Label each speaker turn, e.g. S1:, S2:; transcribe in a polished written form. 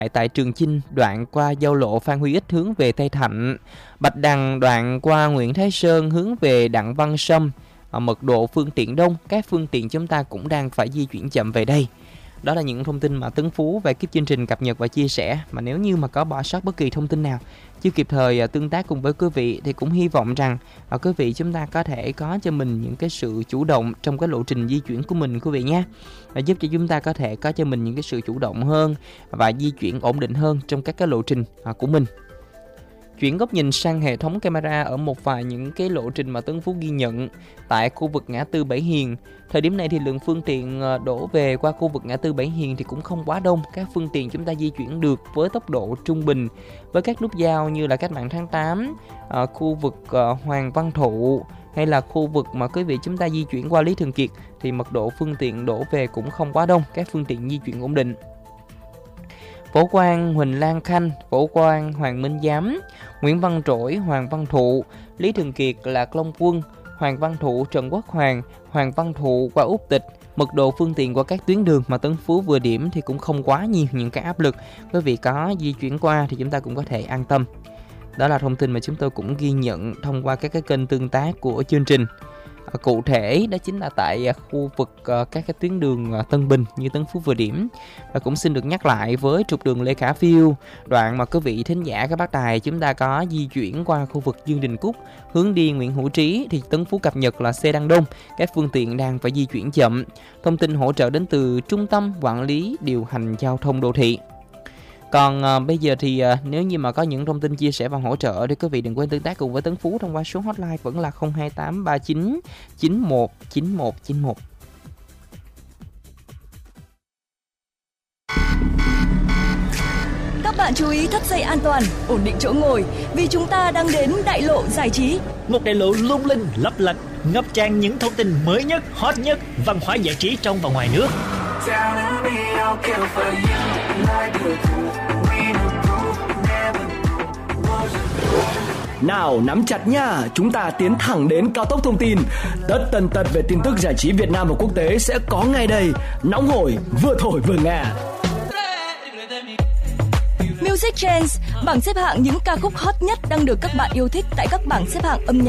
S1: tại Trường Chinh đoạn qua giao lộ Phan Huy Ích hướng về Tây Thạnh, Bạch Đằng đoạn qua Nguyễn Thái Sơn hướng về Đặng Văn Sâm. Mật độ phương tiện đông, các phương tiện chúng ta cũng đang phải di chuyển chậm về đây. Đó là những thông tin mà Tấn Phú về cái chương trình cập nhật và chia sẻ. Mà nếu như mà có bỏ sót bất kỳ thông tin nào, chưa kịp thời tương tác cùng với quý vị, thì cũng hy vọng rằng quý vị chúng ta có thể có cho mình những cái sự chủ động trong cái lộ trình di chuyển của mình quý vị nhé, giúp cho chúng ta có thể có cho mình những cái sự chủ động hơn và di chuyển ổn định hơn trong các cái lộ trình của mình. Chuyển góc nhìn sang hệ thống camera ở một vài những cái lộ trình mà Tấn Phú ghi nhận tại khu vực ngã tư Bảy Hiền. Thời điểm này thì lượng phương tiện đổ về qua khu vực ngã tư Bảy Hiền thì cũng không quá đông. Các phương tiện chúng ta di chuyển được với tốc độ trung bình với các nút giao như là Cách mạng tháng 8, khu vực Hoàng Văn Thụ hay là khu vực mà quý vị chúng ta di chuyển qua Lý Thường Kiệt thì mật độ phương tiện đổ về cũng không quá đông. Các phương tiện di chuyển ổn định. Phổ Quang, Huỳnh Lan Khanh, Phổ Quang, Hoàng Minh Giám, Nguyễn Văn Trỗi, Hoàng Văn Thụ, Lý Thường Kiệt, Lạc Long Quân, Hoàng Văn Thụ, Trần Quốc Hoàng, Hoàng Văn Thụ qua Úc Tịch. Mật độ phương tiện qua các tuyến đường mà Tấn Phú vừa điểm thì cũng không quá nhiều những cái áp lực. Quý vị có di chuyển qua thì chúng ta cũng có thể an tâm. Đó là thông tin mà chúng tôi cũng ghi nhận thông qua các cái kênh tương tác của chương trình. Cụ thể đó chính là tại khu vực các cái tuyến đường Tân Bình như Tấn Phú vừa điểm. Và cũng xin được nhắc lại với trục đường Lê Khả Phiêu, đoạn mà quý vị thính giả các bác đài chúng ta có di chuyển qua khu vực Dương Đình Cúc hướng đi Nguyễn Hữu Trí thì Tấn Phú cập nhật là xe đang đông, các phương tiện đang phải di chuyển chậm. Thông tin hỗ trợ đến từ Trung tâm Quản lý Điều hành Giao thông Đô thị. Còn bây giờ thì nếu như mà có những thông tin chia sẻ và hỗ trợ thì quý vị đừng quên tương tác cùng với Tấn Phú thông qua số hotline vẫn là 02839 919191.
S2: Các bạn chú ý thắt dây an toàn, ổn định chỗ ngồi vì chúng ta đang đến đại lộ giải trí.
S3: Một đại lộ lung linh, lấp lánh, ngập tràn những thông tin mới nhất, hot nhất, văn hóa giải trí trong và ngoài nước.
S4: Nào nắm chặt nha, chúng ta tiến thẳng đến cao tốc thông tin. Tất tần tật về tin tức giải trí Việt Nam và quốc tế sẽ có ngay đây. Nóng hổi, vừa thổi vừa nghe.
S2: Music Trends, bảng xếp hạng những ca khúc hot nhất đang được các bạn yêu thích tại các bảng xếp hạng âm nhạc